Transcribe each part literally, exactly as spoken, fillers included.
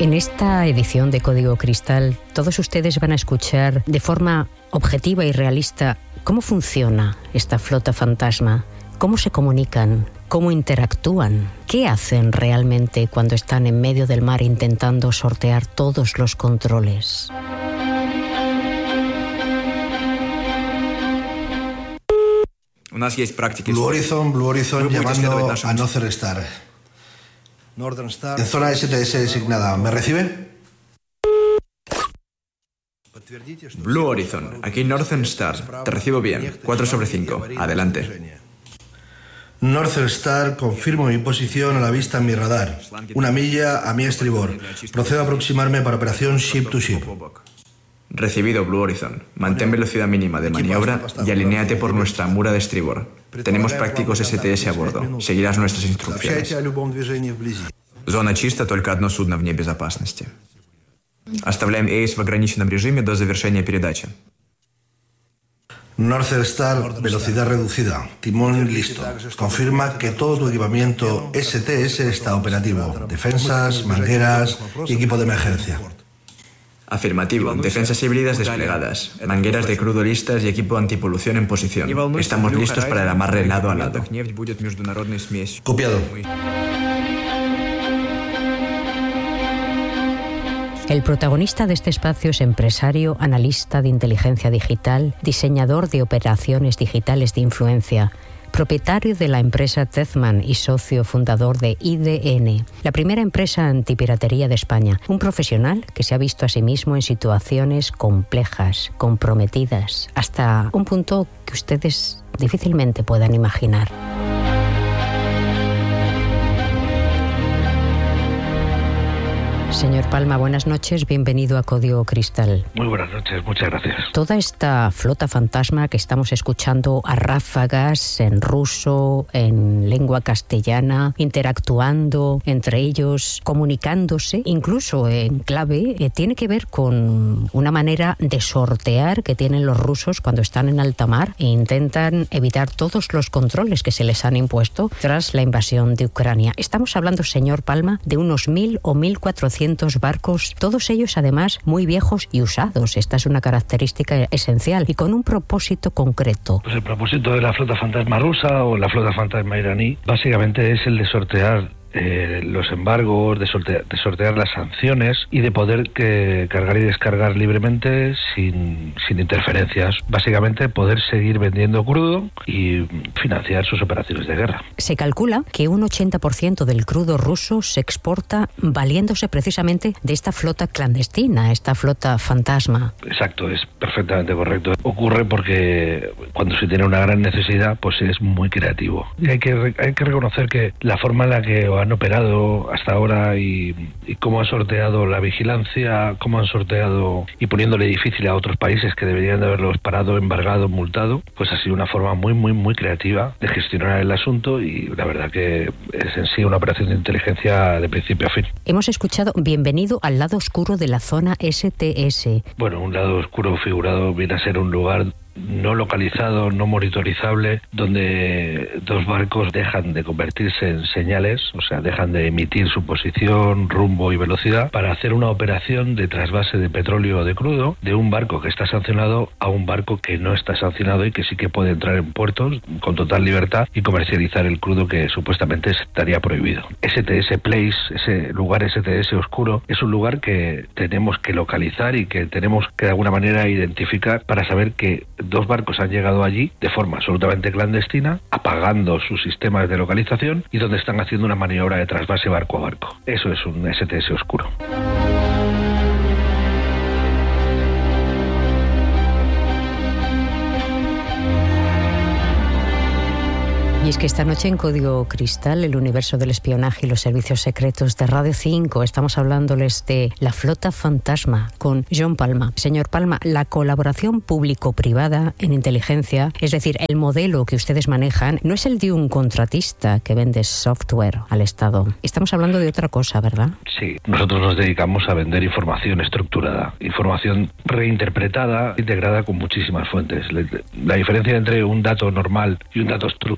En esta edición de Código Cristal, todos ustedes van a escuchar de forma objetiva y realista cómo funciona esta flota fantasma, cómo se comunican, cómo interactúan, qué hacen realmente cuando están en medio del mar intentando sortear todos los controles. Blue Horizon, Blue Horizon llamando a Northern Star. Northern Star. En zona S T S designada. ¿Me recibe? Blue Horizon, aquí Northern Star. Te recibo bien. cuatro sobre cinco. Adelante. Northern Star, confirmo mi posición a la vista en mi radar. Una milla a mi estribor. Procedo a aproximarme para operación ship to ship. Recibido, Blue Horizon. Mantén velocidad mínima de maniobra y alinéate por nuestra mura de estribor. Tenemos prácticos S T S a bordo. Seguirás nuestras instrucciones. Зона чиста, только одно судно вне безопасности. Оставляем эйс в ограниченном режиме до завершения передачи. Northern Star, velocidad reducida. Timón listo. Confirma que todo tu equipamiento S T S está operativo. Defensas, mangueras y equipo de emergencia. Afirmativo. Defensas híbridas desplegadas, mangueras de crudo listas y equipo antipolución en posición. Estamos listos para el amarre lado a lado. Copiado. El protagonista de este espacio es empresario, analista de inteligencia digital, diseñador de operaciones digitales de influencia, propietario de la empresa Tezman y socio fundador de I D N, la primera empresa antipiratería de España. Un profesional que se ha visto a sí mismo en situaciones complejas, comprometidas, hasta un punto que ustedes difícilmente puedan imaginar. Señor Palma, buenas noches, bienvenido a Código Cristal. Muy buenas noches, muchas gracias. Toda esta flota fantasma que estamos escuchando a ráfagas en ruso, en lengua castellana, interactuando entre ellos, comunicándose, incluso en clave, eh, tiene que ver con una manera de sortear que tienen los rusos cuando están en alta mar e intentan evitar todos los controles que se les han impuesto tras la invasión de Ucrania. Estamos hablando, señor Palma, de unos mil o mil cuatrocientos barcos, todos ellos además muy viejos y usados. Esta es una característica esencial y con un propósito concreto. Pues el propósito de la flota fantasma rusa o la flota fantasma iraní básicamente es el de sortear Eh, los embargos, de sortear, de sortear las sanciones y de poder que, cargar y descargar libremente sin, sin interferencias. Básicamente poder seguir vendiendo crudo y financiar sus operaciones de guerra. Se calcula que un ochenta por ciento del crudo ruso se exporta valiéndose precisamente de esta flota clandestina, esta flota fantasma. Exacto, es perfectamente correcto. Ocurre porque cuando se tiene una gran necesidad, pues es muy creativo. Y hay que, hay que reconocer que la forma en la que han operado hasta ahora y, y cómo han sorteado la vigilancia, cómo han sorteado y poniéndole difícil a otros países que deberían de haberlos parado, embargado, multado, pues ha sido una forma muy, muy, muy creativa de gestionar el asunto y la verdad que es en sí una operación de inteligencia de principio a fin. Hemos escuchado bienvenido al lado oscuro de la zona S T S. Bueno, un lado oscuro figurado viene a ser un lugar no localizado, no monitorizable, donde dos barcos dejan de convertirse en señales, o sea, dejan de emitir su posición, rumbo y velocidad para hacer una operación de trasvase de petróleo o de crudo de un barco que está sancionado a un barco que no está sancionado y que sí que puede entrar en puertos con total libertad y comercializar el crudo que supuestamente estaría prohibido. S T S Place, ese lugar S T S oscuro, es un lugar que tenemos que localizar y que tenemos que de alguna manera identificar para saber que dos barcos han llegado allí de forma absolutamente clandestina, apagando sus sistemas de localización y donde están haciendo una maniobra de trasvase barco a barco. Eso es un S T S oscuro. Y es que esta noche en Código Cristal, el universo del espionaje y los servicios secretos de Radio cinco, estamos hablándoles de la flota fantasma con John Palma. Señor Palma, la colaboración público-privada en inteligencia, es decir, el modelo que ustedes manejan, no es el de un contratista que vende software al Estado. Estamos hablando de otra cosa, ¿verdad? Sí, nosotros nos dedicamos a vender información estructurada, información reinterpretada, integrada con muchísimas fuentes. La diferencia entre un dato normal y un dato estructurado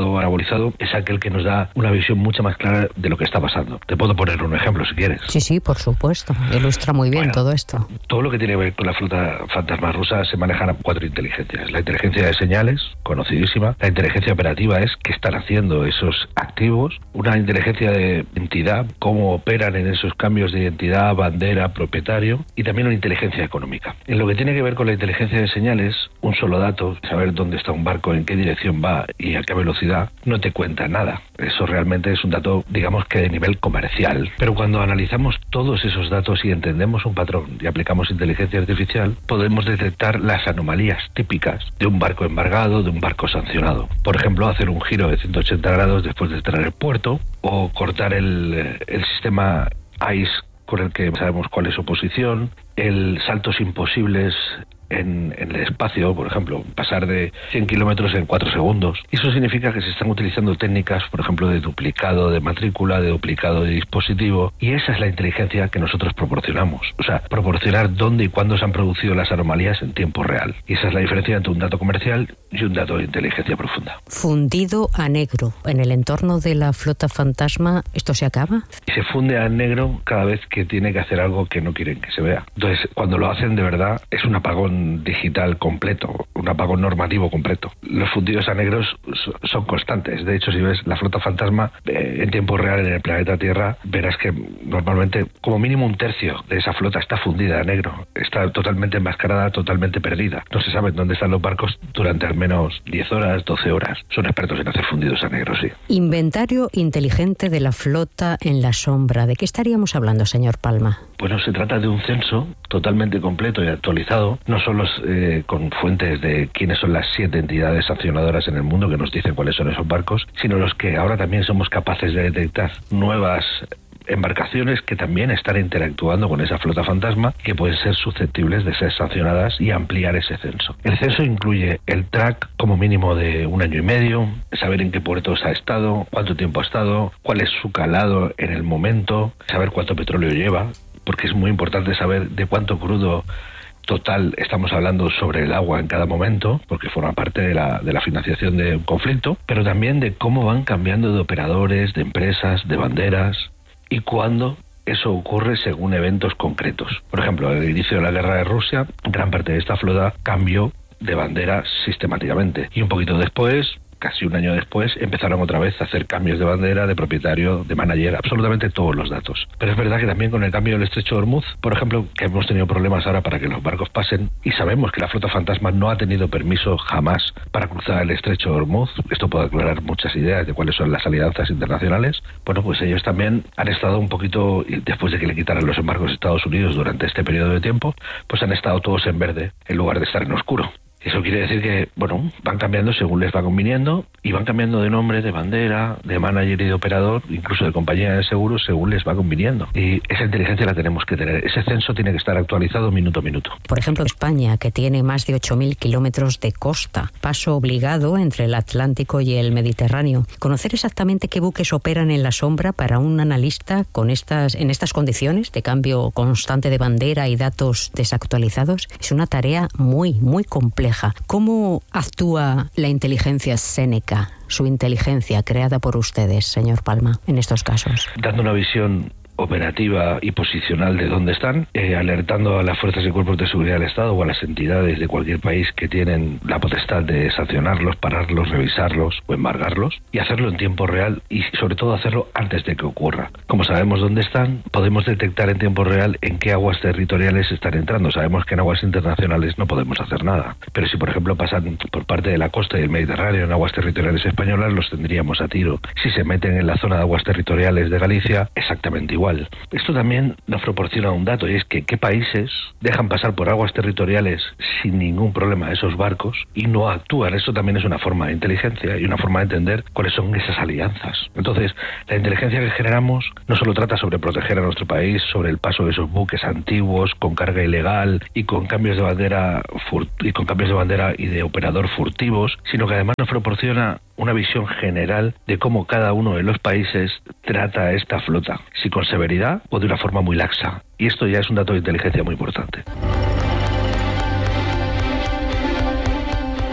video anabolizado es aquel que nos da una visión mucho más clara de lo que está pasando. Te puedo poner un ejemplo si quieres. Sí, sí, por supuesto. Ilustra muy bien bueno, todo esto. Todo lo que tiene que ver con la flota fantasma rusa se manejan a cuatro inteligencias. La inteligencia de señales, conocidísima. La inteligencia operativa es qué están haciendo esos activos. Una inteligencia de identidad, cómo operan en esos cambios de identidad, bandera, propietario. Y también una inteligencia económica. En lo que tiene que ver con la inteligencia de señales, un solo dato, saber dónde está un barco, en qué dirección va y a qué velocidad, no te cuenta nada. Eso realmente es un dato, digamos que de nivel comercial. Pero cuando analizamos todos esos datos y entendemos un patrón y aplicamos inteligencia artificial, podemos detectar las anomalías típicas de un barco embargado, de un barco sancionado. Por ejemplo, hacer un giro de ciento ochenta grados después de entrar al puerto o cortar el, el sistema I C E con el que sabemos cuál es su posición, el saltos imposibles En, en el espacio, por ejemplo, pasar de cien kilómetros en cuatro segundos. Eso significa que se están utilizando técnicas, por ejemplo, de duplicado de matrícula, de duplicado de dispositivo, y esa es la inteligencia que nosotros proporcionamos. O sea, proporcionar dónde y cuándo se han producido las anomalías en tiempo real. Y esa es la diferencia entre un dato comercial y un dato de inteligencia profunda. Fundido a negro. En el entorno de la flota fantasma, ¿esto se acaba? Y se funde a negro cada vez que tiene que hacer algo que no quieren que se vea. Entonces, cuando lo hacen de verdad, es un apagón digital completo, un apagón normativo completo. Los fundidos a negros son constantes. De hecho, si ves la flota fantasma eh, en tiempo real en el planeta Tierra, verás que normalmente como mínimo un tercio de esa flota está fundida a negro. Está totalmente enmascarada, totalmente perdida. No se sabe dónde están los barcos durante al menos diez horas, doce horas. Son expertos en hacer fundidos a negro, sí. Inventario inteligente de la flota en la sombra. ¿De qué estaríamos hablando, señor Palma? Bueno, se trata de un censo totalmente completo y actualizado, no solo eh, con fuentes de quiénes son las siete entidades sancionadoras en el mundo que nos dicen cuáles son esos barcos, sino los que ahora también somos capaces de detectar nuevas embarcaciones que también están interactuando con esa flota fantasma, que pueden ser susceptibles de ser sancionadas y ampliar ese censo. El censo incluye el track como mínimo de un año y medio, saber en qué puertos ha estado, cuánto tiempo ha estado, cuál es su calado en el momento, saber cuánto petróleo lleva, porque es muy importante saber de cuánto crudo total estamos hablando sobre el agua en cada momento, porque forma parte de la, de la financiación de un conflicto, pero también de cómo van cambiando de operadores, de empresas, de banderas, y cuándo eso ocurre según eventos concretos. Por ejemplo, al inicio de la guerra de Rusia, gran parte de esta flota cambió de bandera sistemáticamente, y un poquito después, casi un año después, empezaron otra vez a hacer cambios de bandera, de propietario, de manager, absolutamente todos los datos. Pero es verdad que también con el cambio del estrecho de Hormuz, por ejemplo, que hemos tenido problemas ahora para que los barcos pasen, y sabemos que la flota fantasma no ha tenido permiso jamás para cruzar el estrecho de Hormuz, esto puede aclarar muchas ideas de cuáles son las alianzas internacionales. Bueno, pues ellos también han estado un poquito, después de que le quitaran los embargos a Estados Unidos durante este periodo de tiempo, pues han estado todos en verde, en lugar de estar en oscuro. Eso quiere decir que, bueno, van cambiando según les va conviniendo y van cambiando de nombre, de bandera, de manager y de operador, incluso de compañía de seguros, según les va conviniendo. Y esa inteligencia la tenemos que tener. Ese censo tiene que estar actualizado minuto a minuto. Por ejemplo, España, que tiene más de ocho mil kilómetros de costa, paso obligado entre el Atlántico y el Mediterráneo. Conocer exactamente qué buques operan en la sombra para un analista con estas, en estas condiciones de cambio constante de bandera y datos desactualizados es una tarea muy, muy compleja. ¿Cómo actúa la inteligencia Seneca, su inteligencia creada por ustedes, señor Palma, en estos casos? Dando una visión operativa y posicional de dónde están, eh, alertando a las fuerzas y cuerpos de seguridad del Estado o a las entidades de cualquier país que tienen la potestad de sancionarlos, pararlos, revisarlos o embargarlos, y hacerlo en tiempo real y sobre todo hacerlo antes de que ocurra. Como sabemos dónde están, podemos detectar en tiempo real en qué aguas territoriales están entrando. Sabemos que en aguas internacionales no podemos hacer nada, pero si por ejemplo pasan por parte de la costa y el Mediterráneo en aguas territoriales españolas, los tendríamos a tiro. Si se meten en la zona de aguas territoriales de Galicia, exactamente igual. Esto también nos proporciona un dato, y es que qué países dejan pasar por aguas territoriales sin ningún problema esos barcos y no actúan. Esto también es una forma de inteligencia y una forma de entender cuáles son esas alianzas. Entonces, la inteligencia que generamos no solo trata sobre proteger a nuestro país, sobre el paso de esos buques antiguos con carga ilegal y con cambios de bandera y con cambios de bandera y de operador furtivos, sino que además nos proporciona una visión general de cómo cada uno de los países trata a esta flota, si con severidad o de una forma muy laxa. Y esto ya es un dato de inteligencia muy importante.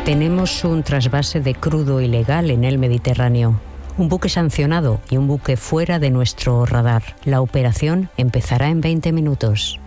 Tenemos un trasvase de crudo ilegal en el Mediterráneo. Un buque sancionado y un buque fuera de nuestro radar. La operación empezará en veinte minutos.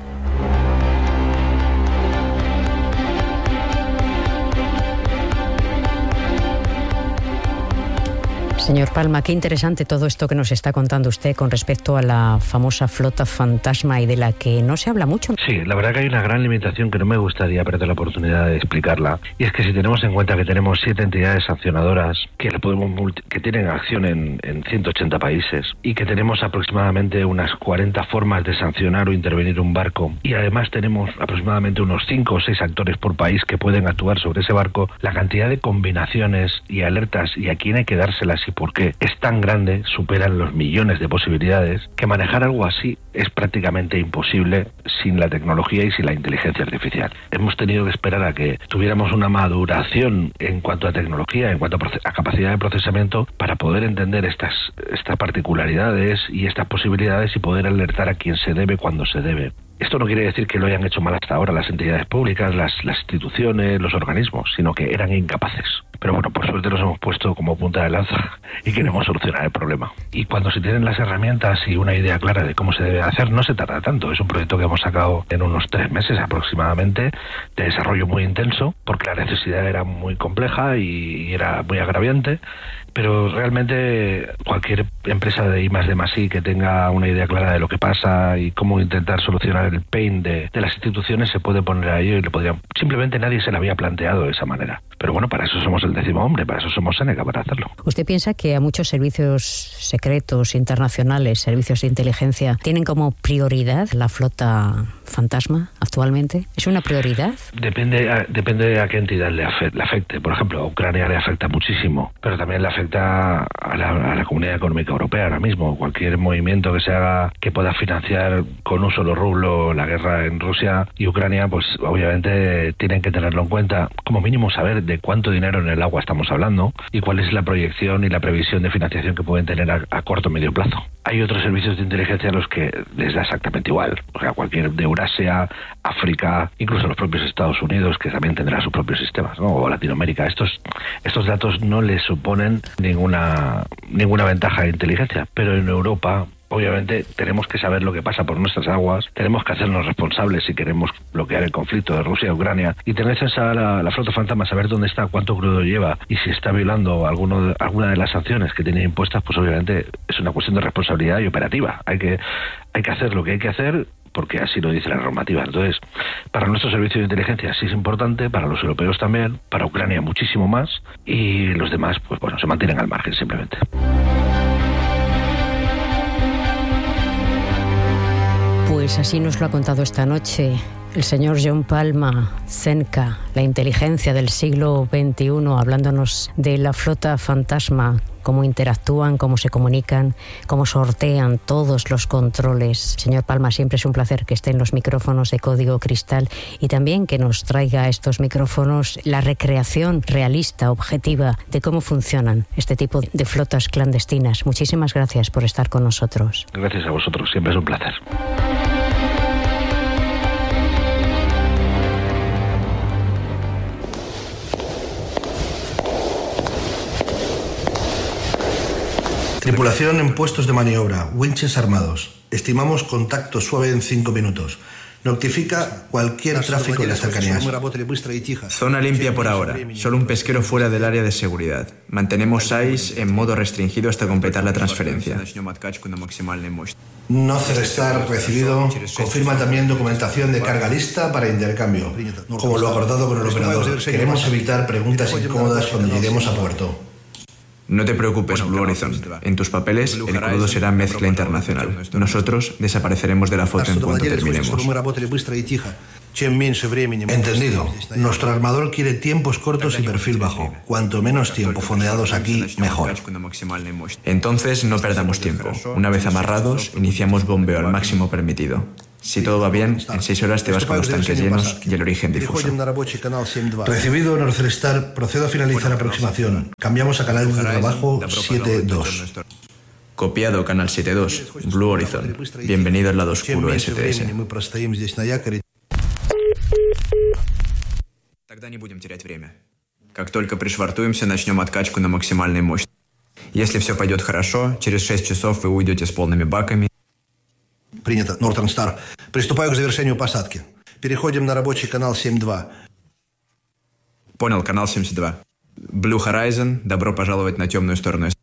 Señor Palma, qué interesante todo esto que nos está contando usted con respecto a la famosa flota fantasma y de la que no se habla mucho. Sí, la verdad que hay una gran limitación que no me gustaría perder la oportunidad de explicarla. Y es que si tenemos en cuenta que tenemos siete entidades sancionadoras que, le podemos multi- que tienen acción en, en ciento ochenta países y que tenemos aproximadamente unas cuarenta formas de sancionar o intervenir un barco y además tenemos aproximadamente unos cinco o seis actores por país que pueden actuar sobre ese barco, la cantidad de combinaciones y alertas y a quién hay que dárselas y por qué es tan grande, superan los millones de posibilidades, que manejar algo así es prácticamente imposible sin la tecnología y sin la inteligencia artificial. Hemos tenido que esperar a que tuviéramos una maduración en cuanto a tecnología, en cuanto a, a capacidad de procesamiento, para poder entender estas, estas particularidades y estas posibilidades y poder alertar a quien se debe cuando se debe. Esto no quiere decir que lo hayan hecho mal hasta ahora las entidades públicas, las, las instituciones, los organismos, sino que eran incapaces. Pero bueno, por suerte nos hemos puesto como punta de lanza y queremos solucionar el problema. Y cuando se tienen las herramientas y una idea clara de cómo se debe hacer, no se tarda tanto. Es un proyecto que hemos sacado en unos tres meses aproximadamente, de desarrollo muy intenso, porque la necesidad era muy compleja y era muy agraviante. Pero realmente cualquier empresa de I más D más I que tenga una idea clara de lo que pasa y cómo intentar solucionar el pain de, de las instituciones se puede poner a ello y lo podrían. Simplemente nadie se lo había planteado de esa manera. Pero bueno, para eso somos el décimo hombre, para eso somos Seneca, para hacerlo. ¿Usted piensa que a muchos servicios secretos internacionales, servicios de inteligencia, tienen como prioridad la flota fantasma actualmente? ¿Es una prioridad? Depende a, depende de a qué entidad le afecte. Por ejemplo, a Ucrania le afecta muchísimo, pero también le afecta a la, a la Comunidad Económica Europea ahora mismo. Cualquier movimiento que se haga que pueda financiar con un solo rublo la guerra en Rusia y Ucrania, pues obviamente tienen que tenerlo en cuenta. Como mínimo saber de cuánto dinero en el agua estamos hablando y cuál es la proyección y la previsión de financiación que pueden tener a, a corto o medio plazo. Hay otros servicios de inteligencia a los que les da exactamente igual. O sea, cualquier de Eurasia, África, incluso los propios Estados Unidos, que también tendrá sus propios sistemas, ¿no? O Latinoamérica. Estos, estos datos no les suponen ninguna, ninguna ventaja de inteligencia, pero en Europa obviamente tenemos que saber lo que pasa por nuestras aguas, tenemos que hacernos responsables si queremos bloquear el conflicto de Rusia y Ucrania y tener esa la, la flota fantasma, saber dónde está, cuánto crudo lleva y si está violando alguno, alguna de las sanciones que tiene impuestas, pues obviamente es una cuestión de responsabilidad y operativa. Hay que, hay que hacer lo que hay que hacer porque así lo dice la normativa. Entonces, para nuestro servicio de inteligencia sí es importante, para los europeos también, para Ucrania muchísimo más y los demás, pues bueno, se mantienen al margen simplemente. Pues así nos lo ha contado esta noche el señor John Palma, Seneca, la inteligencia del siglo veintiuno, hablándonos de la flota fantasma, cómo interactúan, cómo se comunican, cómo sortean todos los controles. Señor Palma, siempre es un placer que esté en los micrófonos de Código Cristal y también que nos traiga a estos micrófonos la recreación realista, objetiva, de cómo funcionan este tipo de flotas clandestinas. Muchísimas gracias por estar con nosotros. Gracias a vosotros, siempre es un placer. Tripulación en puestos de maniobra, winches armados. Estimamos contacto suave en cinco minutos. Notifica cualquier tráfico en las cercanías. Zona limpia por ahora. Solo un pesquero fuera del área de seguridad. Mantenemos I C E en modo restringido hasta completar la transferencia. No Celestar recibido. Confirma también documentación de carga lista para intercambio, como lo acordado con el operador. Queremos evitar preguntas incómodas cuando lleguemos a puerto. No te preocupes, Blue Horizon. En tus papeles, el crudo será mezcla internacional. Nosotros desapareceremos de la foto en cuanto terminemos. Entendido. Nuestro armador quiere tiempos cortos y perfil bajo. Cuanto menos tiempo fondeados aquí, mejor. Entonces, no perdamos tiempo. Una vez amarrados, iniciamos bombeo al máximo permitido. Si todo va bien, en seis horas te vas con los tanques llenos y el origen difuso. Recibido, Norcelestar. Procedo a finalizar aproximación. Cambiamos a canal de trabajo siete dos. Copiado, canal siete dos. Blue Horizon. Bienvenido al lado oscuro S T S. Тогда не будем терять время. Как только пришвартуемся, начнем откачку на максимальной мощности. Если все пойдет хорошо, через шесть часов вы уйдете с полными баками. Принято, Northern Star. Приступаю к завершению посадки. Переходим на рабочий канал семь два. Понял, канал семьдесят два. Blue Horizon, добро пожаловать на темную сторону.